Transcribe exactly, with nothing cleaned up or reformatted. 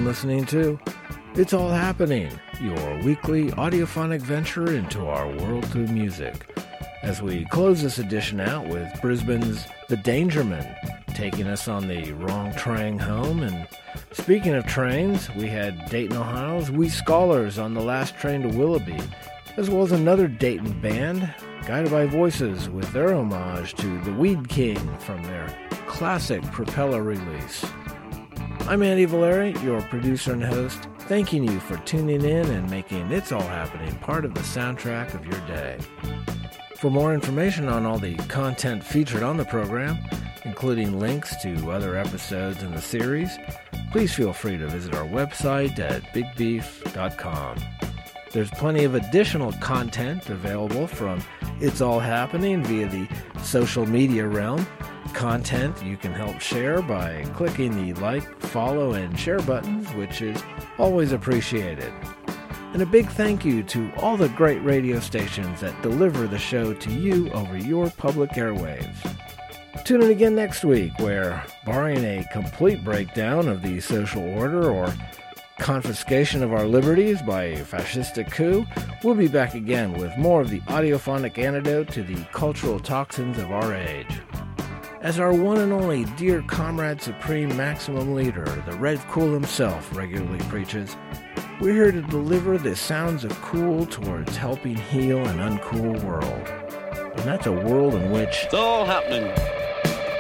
listening to It's All Happening, your weekly audiophonic venture into our world through music. As we close this edition out with Brisbane's The Dangermen, taking us on the wrong train home. And speaking of trains, we had Dayton, Ohio's We Scholars on the last train to Willoughby, as well as another Dayton band, Guided by Voices, with their homage to the Weed King from their classic Propeller release. I'm Andy Valeri, your producer and host, thanking you for tuning in and making It's All Happening part of the soundtrack of your day. For more information on all the content featured on the program, including links to other episodes in the series, please feel free to visit our website at big beef dot com. There's plenty of additional content available from It's All Happening via the social media realm. Content you can help share by clicking the like, follow, and share buttons, which is always appreciated. And a big thank you to all the great radio stations that deliver the show to you over your public airwaves. Tune in again next week where, barring a complete breakdown of the social order or confiscation of our liberties by a fascistic coup, we'll be back again with more of the audiophonic antidote to the cultural toxins of our age. As our one and only dear Comrade Supreme Maximum Leader, the Red Cool himself, regularly preaches, we're here to deliver the sounds of cool towards helping heal an uncool world. And that's a world in which it's all happening.